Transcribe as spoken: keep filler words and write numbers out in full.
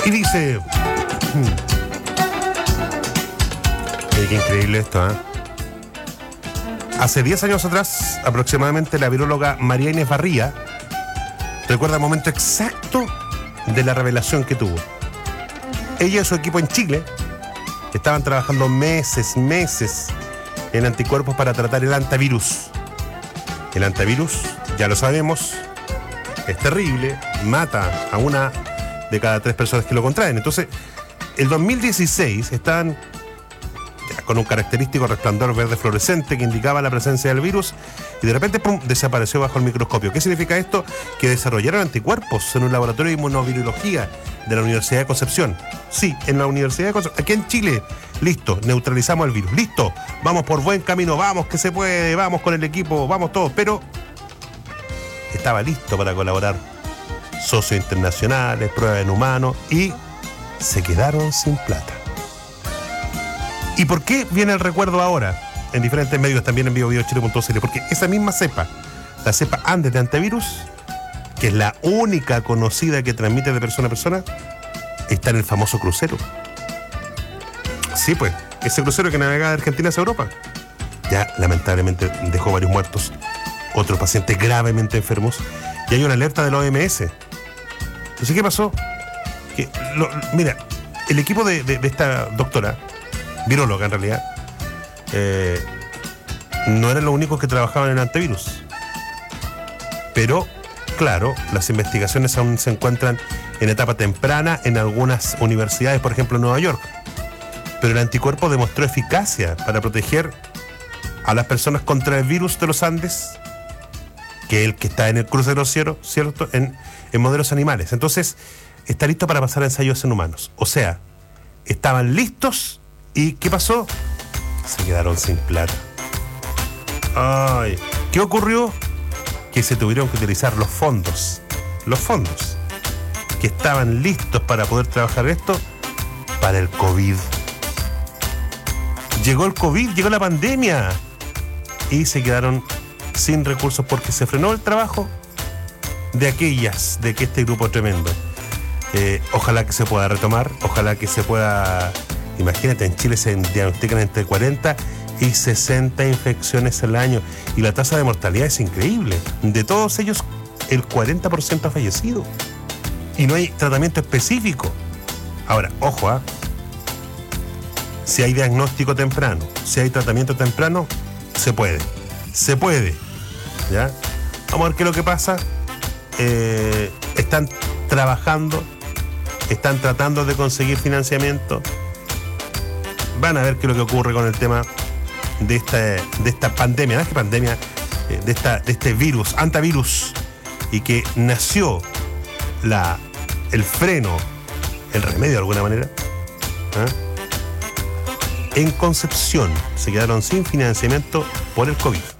Y dice... Hmm, qué increíble esto, ¿eh? Hace diez años atrás, aproximadamente, la viróloga María Inés Barría recuerda el momento exacto de la revelación que tuvo. Ella y su equipo en Chile estaban trabajando meses, meses en anticuerpos para tratar el hantavirus. El hantavirus, ya lo sabemos, es terrible, mata a una de cada tres personas que lo contraen. Entonces, el dos mil dieciséis estaban con un característico resplandor verde fluorescente que indicaba la presencia del virus y de repente ¡pum!, desapareció bajo el microscopio. ¿Qué significa esto? Que desarrollaron anticuerpos en un laboratorio de inmunovirología de la Universidad de Concepción. Sí, en la Universidad de Concepción, aquí en Chile. Listo, neutralizamos el virus. Listo, vamos por buen camino, vamos que se puede, vamos con el equipo, vamos todos. Pero estaba listo para colaborar. Socios internacionales, pruebas en humanos y se quedaron sin plata. ¿Y por qué viene el recuerdo ahora? En diferentes medios, también en vivo video chile punto c l. Porque esa misma cepa, la cepa Andes de antivirus, que es la única conocida que transmite de persona a persona, está en el famoso crucero. Sí, pues, ese crucero que navega de Argentina hacia Europa. Ya, lamentablemente, dejó varios muertos, otros pacientes gravemente enfermos, y hay una alerta de la O M S. Entonces, ¿qué pasó? Que, lo, mira, el equipo de, de, de esta doctora, viróloga en realidad, eh, no eran los únicos que trabajaban en antivirus. Pero, claro, las investigaciones aún se encuentran en etapa temprana en algunas universidades, por ejemplo en Nueva York. Pero el anticuerpo demostró eficacia para proteger a las personas contra el virus de los Andes, que es el que está en el crucero cielo, ¿cierto? En, en modelos animales. Entonces, está listo para pasar a ensayos en humanos. O sea, estaban listos. ¿Y qué pasó? Se quedaron sin plata. Ay, ¿qué ocurrió? Que se tuvieron que utilizar los fondos, los fondos que estaban listos para poder trabajar esto para el COVID. Llegó el COVID, llegó la pandemia y se quedaron sin recursos porque se frenó el trabajo de aquellas, de que este grupo tremendo. Eh, ojalá que se pueda retomar, ojalá que se pueda... Imagínate, en Chile se diagnostican entre cuarenta y sesenta infecciones al año y la tasa de mortalidad es increíble. De todos ellos, el cuarenta por ciento ha fallecido y no hay tratamiento específico. Ahora, ojo, ¿eh? Si hay diagnóstico temprano, si hay tratamiento temprano, se puede, se puede, ¿ya? Vamos a ver qué es lo que pasa. Eh, están trabajando, están tratando de conseguir financiamiento. Van a ver qué es lo que ocurre con el tema de esta, de esta pandemia, ¿no? Es que pandemia, de, esta, de este virus, antivirus, y que nació la, el freno, el remedio de alguna manera, ¿eh? En Concepción. Se quedaron sin financiamiento por el COVID.